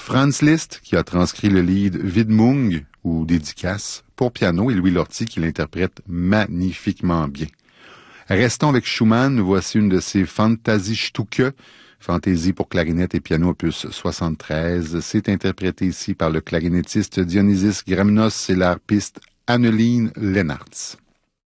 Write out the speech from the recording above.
Franz Liszt, qui a transcrit le lied Widmung, ou dédicace, pour piano, et Louis Lortie, qui l'interprète magnifiquement bien. Restons avec Schumann, voici une de ses Fantasiestücke, Fantaisie pour clarinette et piano opus 73. C'est interprété ici par le clarinettiste Dionysis Gramnos et l'harpiste Anneline Lennartz.